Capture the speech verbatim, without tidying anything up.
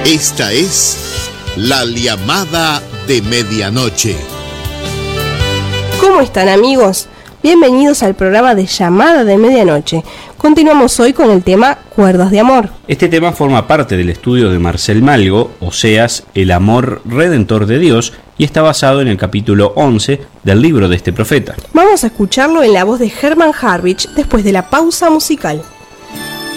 Esta es la llamada de medianoche. ¿Cómo están, amigos? Bienvenidos al programa de Llamada de Medianoche. Continuamos hoy con el tema Cuerdas de Amor. Este tema forma parte del estudio de Marcel Malgo, Oseas, el amor redentor de Dios, y está basado en el capítulo once del libro de este profeta. Vamos a escucharlo en la voz de Hermann Harwich después de la pausa musical.